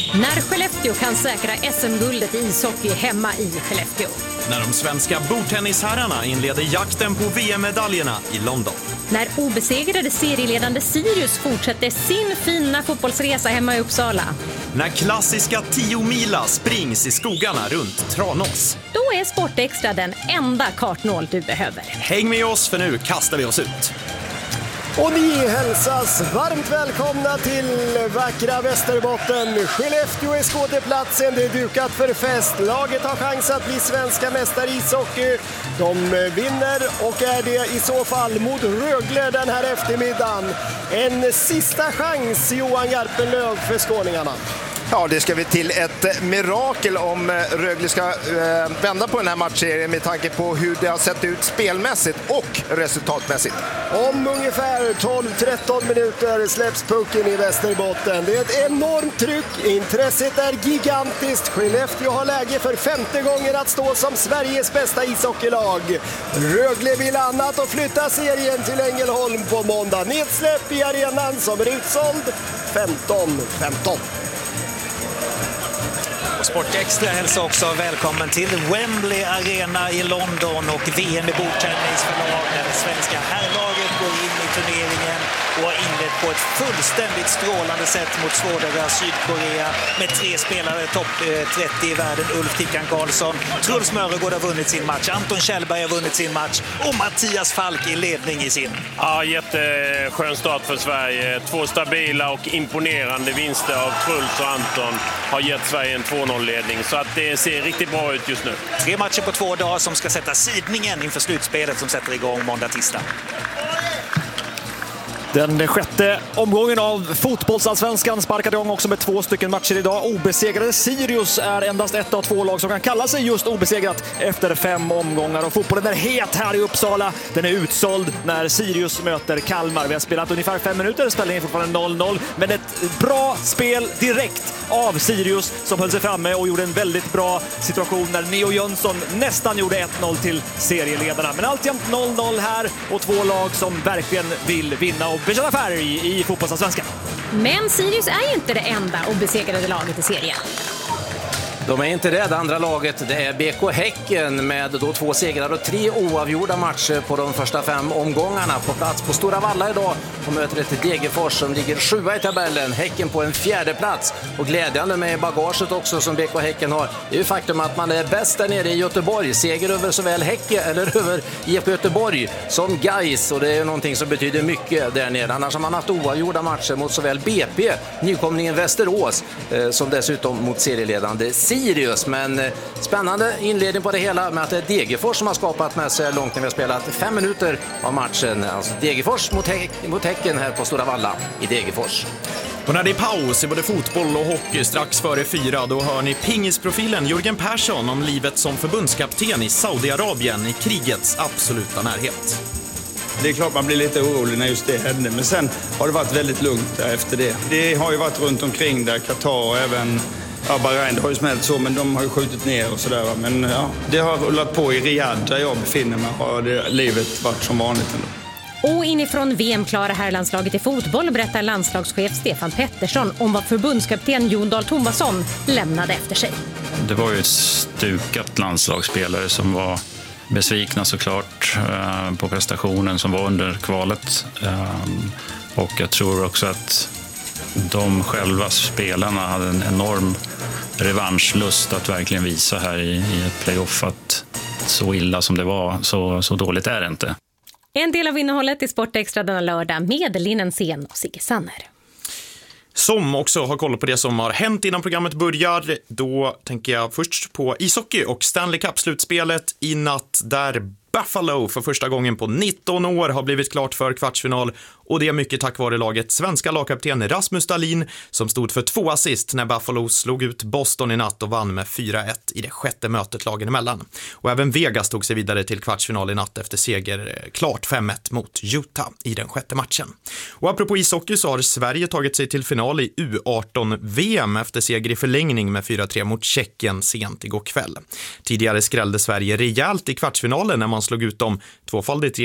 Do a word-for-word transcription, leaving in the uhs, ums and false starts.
När Skellefteå kan säkra S M-guldet i ishockey hemma i Skellefteå. När de svenska bordtennisherrarna inleder jakten på V M-medaljerna i London. När obesegrade serieledande Sirius fortsätter sin fina fotbollsresa hemma i Uppsala. När klassiska tio mila springs i skogarna runt Tranås. Då är Sportextra den enda kartnål du behöver. Häng med oss, för nu kastar vi oss ut. Och ni hälsas varmt välkomna till vackra Västerbotten. Skellefteå är skådeplatsen, det är dukat för fest. Laget har chans att bli svenska mästare i ishockey. De vinner och är det i så fall mot Rögle den här eftermiddagen. En sista chans, Johan Garpenlöv, för skåningarna. Ja, det ska vi till ett mirakel om Rögle ska eh, vända på den här matchserien med tanke på hur det har sett ut spelmässigt och resultatmässigt. Om ungefär tolv tretton minuter släpps pucken i Västerbotten. Det är ett enormt tryck, intresset är gigantiskt. Skellefteå har läge för femte gången att stå som Sveriges bästa ishockeylag. Rögle vill annat och flytta serien till Ängelholm på måndag. Nedsläpp i arenan som är utsåld femton femton. Sportextra hälsar också välkommen till Wembley Arena i London och V M i bordtennis för lag där det svenska herrlaget går in i turneringen och har inlett på ett fullständigt strålande sätt mot svårare Sydkorea med tre spelare topp trettio i världen. Ulf Tickan Karlsson, Truls Mörregård har vunnit sin match, Anton Kjellberg har vunnit sin match och Mattias Falk i ledning i sin. Ja, jätteskön start för Sverige. Två stabila och imponerande vinster av Truls och Anton har gett Sverige en två noll-ledning, så att det ser riktigt bra ut just nu. Tre matcher på två dagar som ska sätta sidningen inför slutspelet som sätter igång måndag tisdag. Den sjätte omgången av fotbollsallsvenskan sparkade igång också med två stycken matcher idag. Obesegrade Sirius är endast ett av två lag som kan kalla sig just obesegrat efter fem omgångar. Och fotbollen är het här i Uppsala. Den är utsåld när Sirius möter Kalmar. Vi har spelat ungefär fem minuter, ställningen är fortfarande noll noll. Men ett bra spel direkt av Sirius som höll sig framme och gjorde en väldigt bra situation när Neo Jönsson nästan gjorde ett noll till serieledarna. Men alltjämt noll noll här och två lag som verkligen vill vinna och bekänna färg i fotbollsallsvenskan. Men Sirius är ju inte det enda obesegrade laget i serien. De är inte det. Det andra laget, det är B K Häcken med då två segrar och tre oavgjorda matcher på de första fem omgångarna. På plats på Stora Valla idag och möter ett Degerfors som ligger sjua i tabellen. Häcken på en fjärde plats. Och glädjande med bagaget också som B K Häcken har, det är ju faktum att man är bäst där nere i Göteborg. Seger över såväl Häcken eller över I F K Göteborg som Gais, och det är någonting som betyder mycket där nere. Annars har man haft oavgjorda matcher mot såväl B P, nykomlingen Västerås, eh, som dessutom mot serieledande Sirius. Men eh, spännande inledning på det hela med att det är Degerfors som har skapat med sig långt när vi har spelat fem minuter av matchen. Alltså Degerfors mot, Hä- mot Häcken här på Stora Valla i Degerfors. Och när det är paus i både fotboll och hockey strax före fyra, då hör ni pingisprofilen Jörgen Persson om livet som förbundskapten i Saudiarabien i krigets absoluta närhet. Det är klart man blir lite orolig när just det hände, men sen har det varit väldigt lugnt där efter det. Det har ju varit runt omkring där, Qatar och även ja, Bahrain, det har ju smält så, men de har ju skjutit ner och sådär. Men ja, det har rullat på i Riyadh där jag befinner mig, har det, livet varit som vanligt ändå. Och inifrån V M-klara herrlandslaget i fotboll berättar landslagschef Stefan Pettersson om vad förbundskapten Jon Dahl Tomasson lämnade efter sig. Det var ju ett stukat landslagsspelare som var besvikna såklart eh, på prestationen som var under kvalet. Eh, och jag tror också att de själva spelarna hade en enorm revanschlust att verkligen visa här i, i ett playoff att så illa som det var, så, så dåligt är det inte. En del av innehållet i Sportextra denna lördag med Linnen Sen och Sigge Sanner. Som också har koll på det som har hänt innan programmet börjar. Då tänker jag först på ishockey och Stanley Cup-slutspelet i natt där Buffalo för första gången på nitton år har blivit klart för kvartsfinal, och det är mycket tack vare laget svenska lagkapten Rasmus Dahlin som stod för två assist när Buffalo slog ut Boston i natt och vann med fyra ett i det sjätte mötet lagen emellan. Och även Vegas tog sig vidare till kvartsfinal i natt efter seger klart fem ett mot Utah i den sjätte matchen. Och apropå ishockey så har Sverige tagit sig till final i U arton V M efter seger i förlängning med fyra tre mot Tjeckien sent igår kväll. Tidigare skrällde Sverige rejält i kvartsfinalen när man slog ut dem tvåfaldigt